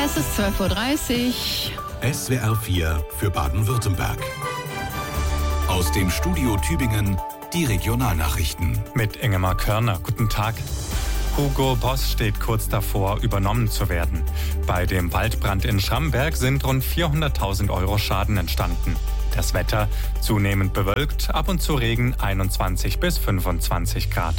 Es ist 12:30 Uhr. SWR 4 für Baden-Württemberg. Aus dem Studio Tübingen die Regionalnachrichten. Mit Ingemar Körner. Guten Tag. Hugo Boss steht kurz davor, übernommen zu werden. Bei dem Waldbrand in Schramberg sind rund 400.000 € Schaden entstanden. Das Wetter zunehmend bewölkt, ab und zu Regen, 21 bis 25 Grad.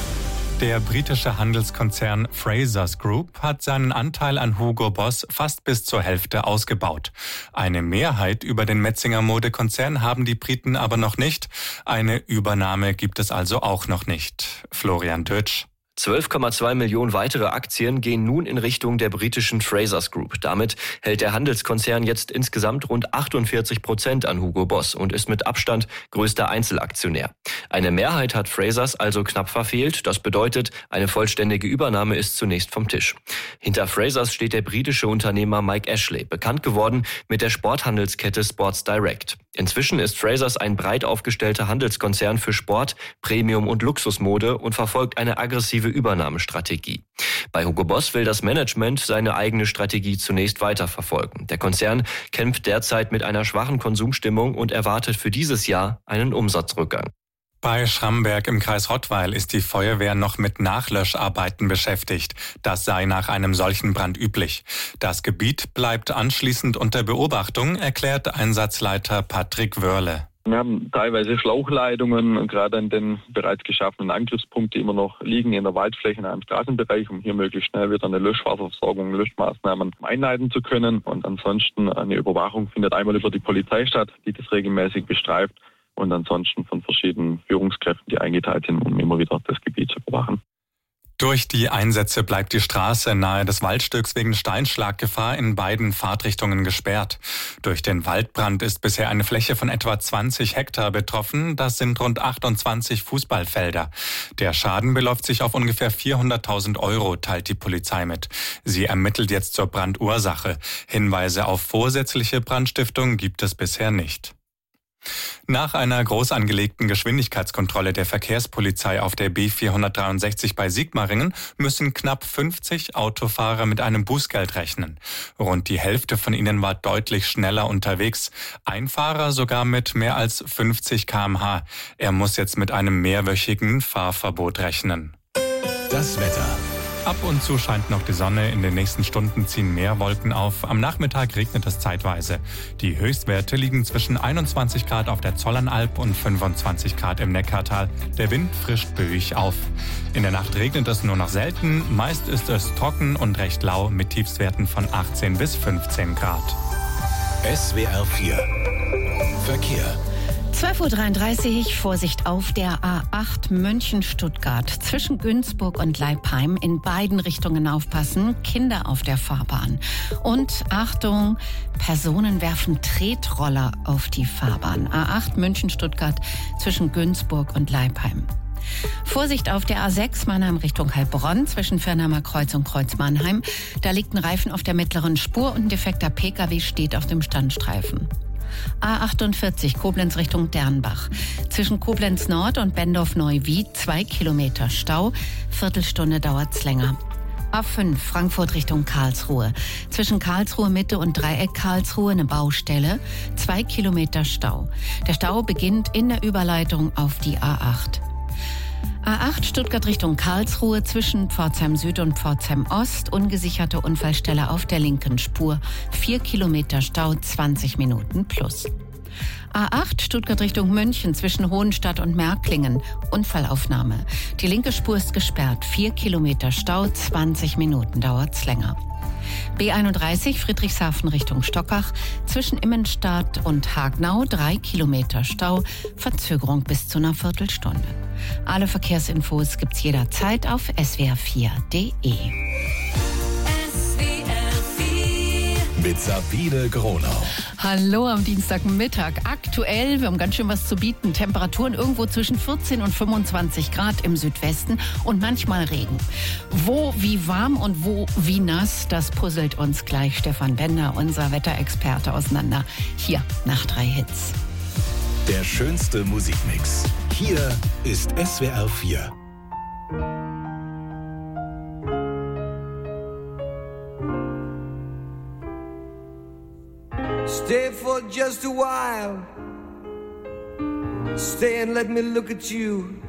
Der britische Handelskonzern Frasers Group hat seinen Anteil an Hugo Boss fast bis zur Hälfte ausgebaut. Eine Mehrheit über den Metzinger Modekonzern haben die Briten aber noch nicht. Eine Übernahme gibt es also auch noch nicht. Florian Dötsch. 12,2 Millionen weitere Aktien gehen nun in Richtung der britischen Frasers Group. Damit hält der Handelskonzern jetzt insgesamt rund 48% an Hugo Boss und ist mit Abstand größter Einzelaktionär. Eine Mehrheit hat Frasers also knapp verfehlt. Das bedeutet, eine vollständige Übernahme ist zunächst vom Tisch. Hinter Frasers steht der britische Unternehmer Mike Ashley, bekannt geworden mit der Sporthandelskette Sports Direct. Inzwischen ist Frasers ein breit aufgestellter Handelskonzern für Sport, Premium- und Luxusmode und verfolgt eine aggressive Übernahmestrategie. Bei Hugo Boss will das Management seine eigene Strategie zunächst weiterverfolgen. Der Konzern kämpft derzeit mit einer schwachen Konsumstimmung und erwartet für dieses Jahr einen Umsatzrückgang. Bei Schramberg im Kreis Rottweil ist die Feuerwehr noch mit Nachlöscharbeiten beschäftigt. Das sei nach einem solchen Brand üblich. Das Gebiet bleibt anschließend unter Beobachtung, erklärt Einsatzleiter Patrick Wörle. Wir haben teilweise Schlauchleitungen, gerade an den bereits geschaffenen Angriffspunkten, die immer noch liegen in der Waldfläche in einem Straßenbereich, um hier möglichst schnell wieder eine Löschwasserversorgung, Löschmaßnahmen einleiten zu können. Und ansonsten eine Überwachung findet einmal über die Polizei statt, die das regelmäßig bestreift. Und ansonsten von verschiedenen Führungskräften, die eingeteilt sind, um immer wieder das Gebiet zu überwachen. Durch die Einsätze bleibt die Straße nahe des Waldstücks wegen Steinschlaggefahr in beiden Fahrtrichtungen gesperrt. Durch den Waldbrand ist bisher eine Fläche von etwa 20 Hektar betroffen. Das sind rund 28 Fußballfelder. Der Schaden beläuft sich auf ungefähr 400.000 €, teilt die Polizei mit. Sie ermittelt jetzt zur Brandursache. Hinweise auf vorsätzliche Brandstiftung gibt es bisher nicht. Nach einer groß angelegten Geschwindigkeitskontrolle der Verkehrspolizei auf der B463 bei Sigmaringen müssen knapp 50 Autofahrer mit einem Bußgeld rechnen. Rund die Hälfte von ihnen war deutlich schneller unterwegs. Ein Fahrer sogar mit mehr als 50 km/h. Er muss jetzt mit einem mehrwöchigen Fahrverbot rechnen. Das Wetter. Ab und zu scheint noch die Sonne, in den nächsten Stunden ziehen mehr Wolken auf. Am Nachmittag regnet es zeitweise. Die Höchstwerte liegen zwischen 21 Grad auf der Zollernalb und 25 Grad im Neckartal. Der Wind frischt böig auf. In der Nacht regnet es nur noch selten. Meist ist es trocken und recht lau mit Tiefstwerten von 18 bis 15 Grad. SWR 4 Verkehr. 12:33 Uhr, Vorsicht auf der A8 München-Stuttgart. Zwischen Günzburg und Leipheim in beiden Richtungen aufpassen, Kinder auf der Fahrbahn. Und Achtung, Personen werfen Tretroller auf die Fahrbahn. A8 München-Stuttgart zwischen Günzburg und Leipheim. Vorsicht auf der A6 Mannheim Richtung Heilbronn zwischen Firnheimer Kreuz und Kreuz Mannheim. Da liegt ein Reifen auf der mittleren Spur und ein defekter Pkw steht auf dem Standstreifen. A48 Koblenz Richtung Dernbach. Zwischen Koblenz Nord und Bendorf-Neuwied 2 Kilometer Stau. Viertelstunde dauert's länger. A5 Frankfurt Richtung Karlsruhe. Zwischen Karlsruhe Mitte und Dreieck Karlsruhe eine Baustelle. 2 Kilometer Stau. Der Stau beginnt in der Überleitung auf die A8. A8 Stuttgart Richtung Karlsruhe zwischen Pforzheim Süd und Pforzheim Ost. Ungesicherte Unfallstelle auf der linken Spur. 4 Kilometer Stau, 20 Minuten plus. A8 Stuttgart Richtung München zwischen Hohenstadt und Märklingen. Unfallaufnahme. Die linke Spur ist gesperrt. 4 Kilometer Stau, 20 Minuten dauert's länger. B31 Friedrichshafen Richtung Stockach. Zwischen Immenstadt und Hagnau 3 Kilometer Stau. Verzögerung bis zu einer Viertelstunde. Alle Verkehrsinfos gibt's jederzeit auf swr4.de. Mit Sabine Gronau. Hallo am Dienstagmittag. Aktuell, wir haben ganz schön was zu bieten. Temperaturen irgendwo zwischen 14 und 25 Grad im Südwesten und manchmal Regen. Wo wie warm und wo wie nass, das puzzelt uns gleich Stefan Bender, unser Wetterexperte, auseinander. Hier nach 3 Hits. Der schönste Musikmix. Hier ist SWR 4. Stay for just a while. Stay and let me look at you.